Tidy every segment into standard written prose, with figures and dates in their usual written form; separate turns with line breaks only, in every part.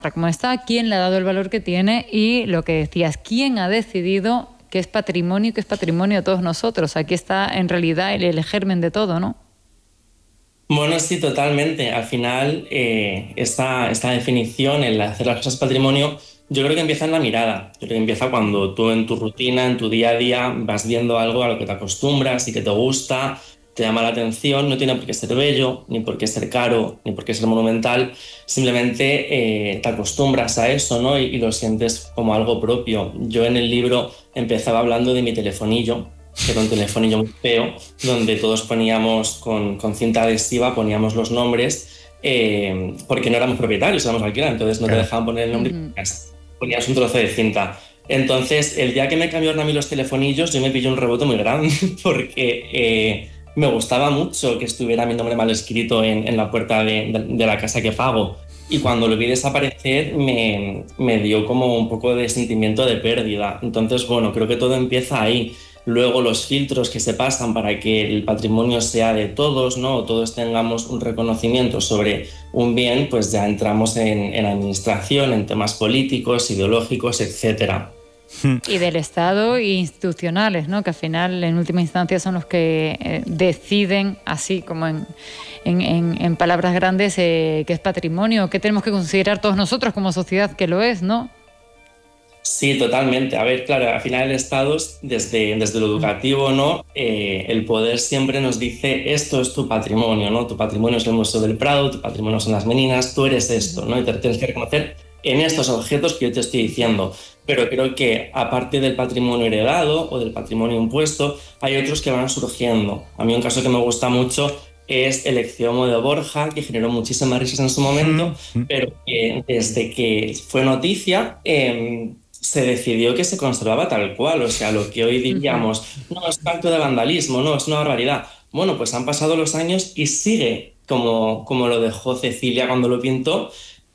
cómo está, quién le ha dado el valor que tiene y lo que decías, quién ha decidido que es patrimonio de todos nosotros. Aquí está en realidad el germen de todo, ¿no?
Bueno, sí, totalmente. Al final, esta definición, el hacer las cosas patrimonio, yo creo que empieza en la mirada. Yo creo que empieza cuando tú en tu rutina, en tu día a día, vas viendo algo a lo que te acostumbras y que te gusta, te llama la atención. No tiene por qué ser bello, ni por qué ser caro, ni por qué ser monumental. Simplemente te acostumbras a eso, ¿no? Y lo sientes como algo propio. Yo en el libro empezaba hablando de mi telefonillo, que era un telefonillo muy feo, donde todos poníamos con cinta adhesiva, poníamos los nombres, porque no éramos propietarios, éramos alquiler, entonces no te dejaban poner el nombre, ponías un trozo de cinta. Entonces, el día que me cambiaron a mí los telefonillos, yo me pillé un rebote muy grande, porque me gustaba mucho que estuviera mi nombre mal escrito en la puerta de la casa que pago. Y cuando lo vi desaparecer me dio como un poco de sentimiento de pérdida. Entonces, bueno, creo que todo empieza ahí. Luego los filtros que se pasan para que el patrimonio sea de todos, ¿no? O todos tengamos un reconocimiento sobre un bien, pues ya entramos en administración, en temas políticos, ideológicos, etcétera.
Y del Estado e institucionales, ¿no? Que al final, en última instancia, son los que deciden, así como en palabras grandes, qué es patrimonio, qué tenemos que considerar todos nosotros como sociedad que lo es, ¿no?
Sí, totalmente. A ver, claro, al final el Estado, desde lo educativo, ¿no? El poder siempre nos dice, esto es tu patrimonio, ¿no? Tu patrimonio es el Museo del Prado, tu patrimonio son las Meninas, tú eres esto, ¿no? Y te tienes que reconocer en estos objetos que yo te estoy diciendo. Pero creo que aparte del patrimonio heredado o del patrimonio impuesto, hay otros que van surgiendo. A mí un caso que me gusta mucho es el Ecceomo de Borja, que generó muchísimas risas en su momento, pero que desde que fue noticia se decidió que se conservaba tal cual. O sea, lo que hoy diríamos, no, es un acto de vandalismo, no, es una barbaridad. Bueno, pues han pasado los años y sigue como lo dejó Cecilia cuando lo pintó,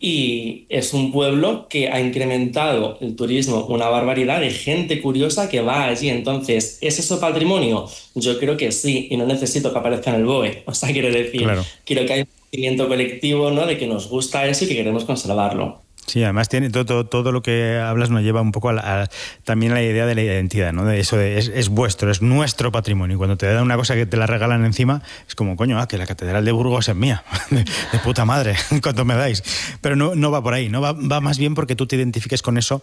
y es un pueblo que ha incrementado el turismo una barbaridad de gente curiosa que va allí. Entonces, ¿es eso patrimonio? Yo creo que sí, y no necesito que aparezca en el BOE. O sea, quiero decir, claro, quiero que haya un sentimiento colectivo, ¿no? De que nos gusta eso y que queremos conservarlo.
Sí, además tiene todo lo que hablas nos lleva un poco también a la idea de la identidad, ¿no? De eso es vuestro, es nuestro patrimonio. Y cuando te dan una cosa que te la regalan encima, es como, coño, que la Catedral de Burgos es mía. de puta madre, ¿cuánto me dais? Pero no va por ahí, ¿no? Va más bien porque tú te identifiques con eso.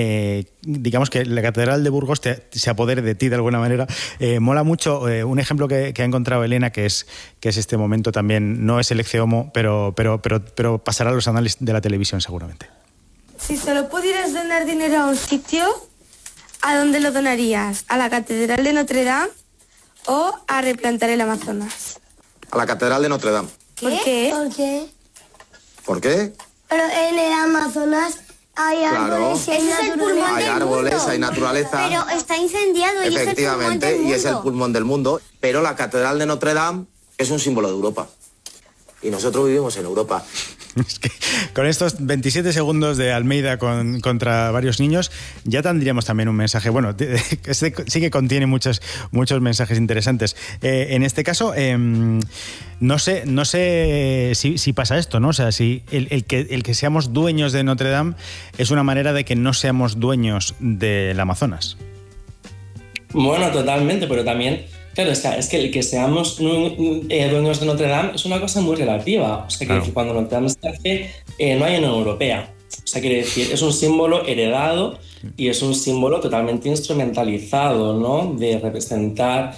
Digamos que la Catedral de Burgos se apodere de ti de alguna manera. Mola mucho un ejemplo que ha encontrado Elena, que es este momento también, no es el Ecceomo, pero pasará a los anales de la televisión seguramente.
Si solo pudieras donar dinero a un sitio, ¿a dónde lo donarías? ¿A la Catedral de Notre Dame o a replantar el Amazonas?
A la Catedral de Notre Dame.
¿Por qué?
¿Por qué?
¿Por qué?
Pero en el Amazonas hay árboles,
claro, hay árboles, hay naturaleza.
Pero está incendiado y es el pulmón del mundo.
Y es el pulmón del mundo. Pero la Catedral de Notre Dame es un símbolo de Europa. Y nosotros vivimos en Europa.
Es que con estos 27 segundos de Almeida contra varios niños, ya tendríamos también un mensaje. Bueno, sí que contiene muchos mensajes interesantes. En este caso, no sé si pasa esto, ¿no? O sea, si el que seamos dueños de Notre Dame es una manera de que no seamos dueños del Amazonas.
Bueno, totalmente, pero también... Claro, es que el que seamos dueños de Notre Dame es una cosa muy relativa. O sea, claro, que cuando Notre Dame se hace, no hay Unión Europea. O sea, quiere decir, es un símbolo heredado y es un símbolo totalmente instrumentalizado, ¿no? De representar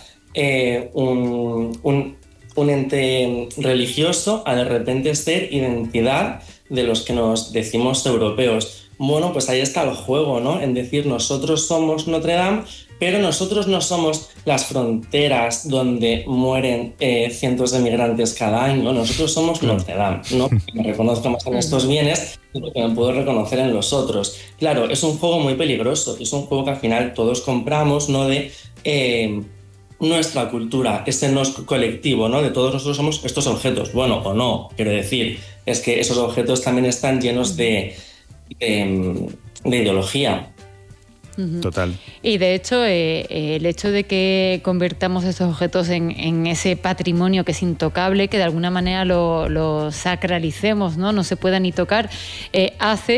un ente religioso a de repente ser identidad de los que nos decimos europeos. Bueno, pues ahí está el juego, ¿no? En decir, nosotros somos Notre Dame, pero nosotros no somos las fronteras donde mueren cientos de migrantes cada año. Nosotros somos Notre Dame, ¿no? Me reconozco más en estos bienes de lo que me puedo reconocer en los otros. Claro, es un juego muy peligroso, es un juego que al final todos compramos, ¿no? De nuestra cultura, ese nos colectivo, ¿no? De todos nosotros somos estos objetos. Bueno, o no, quiero decir, es que esos objetos también están llenos de ideología.
Total.
Y de hecho, el hecho de que convirtamos estos objetos en ese patrimonio que es intocable, que de alguna manera lo sacralicemos, no se pueda ni tocar, hace